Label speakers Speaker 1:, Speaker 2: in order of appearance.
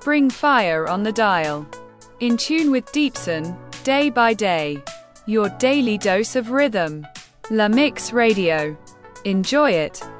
Speaker 1: spring fire on the dial. In tune with Deepson, day by day. Your daily dose of rhythm. La Mix Radio. Enjoy it.